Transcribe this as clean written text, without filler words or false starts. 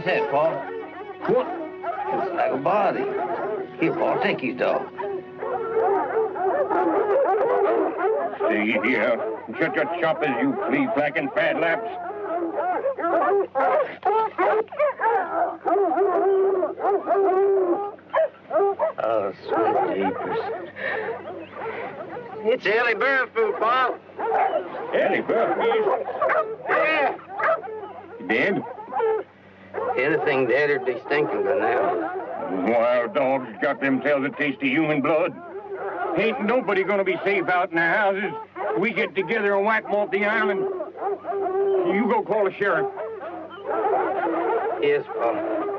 What's that, Paul? What? Looks like a body. Here, Paul, take his dog. Stay here. Shut your choppers, you flea-flacking fat laps. Oh, sweet jeepers. It's Ellie Burfoot, Paul. Ellie Burfoot? Yeah. Dead? Anything deader'd be stinking by now. Wild dogs got themselves a taste of human blood. Ain't nobody gonna be safe out in the houses. We get together and whack 'em off the island. You go call the sheriff. Yes, Paul.